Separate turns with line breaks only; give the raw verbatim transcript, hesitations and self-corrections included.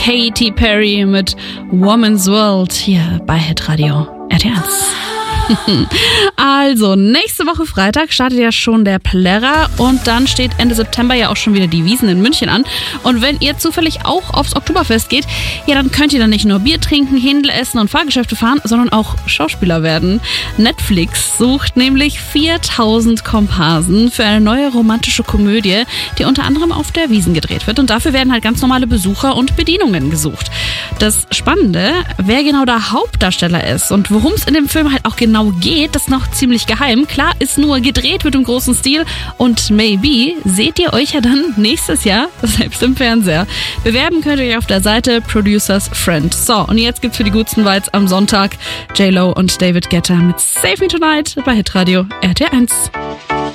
Katy Perry mit Woman's World hier bei Hitradio R T eins. Also, nächste Woche Freitag startet ja schon der Plärrer und dann steht Ende September ja auch schon wieder die Wiesn in München an. Und wenn ihr zufällig auch aufs Oktoberfest geht, ja, dann könnt ihr dann nicht nur Bier trinken, Händel essen und Fahrgeschäfte fahren, sondern auch Schauspieler werden. Netflix sucht nämlich viertausend Komparsen für eine neue romantische Komödie, die unter anderem auf der Wiesn gedreht wird. Und dafür werden halt ganz normale Besucher und Bedienungen gesucht. Das Spannende, wer genau der Hauptdarsteller ist und worum es in dem Film halt auch genau geht, das ist noch ziemlich geheim. Klar, ist nur gedreht wird im großen Stil und maybe seht ihr euch ja dann nächstes Jahr selbst im Fernseher. Bewerben könnt ihr euch auf der Seite Producers Friend. So, und jetzt gibt's für die gutsten Vibes am Sonntag J-Lo und David Guetta mit Save Me Tonight bei Hitradio R T eins.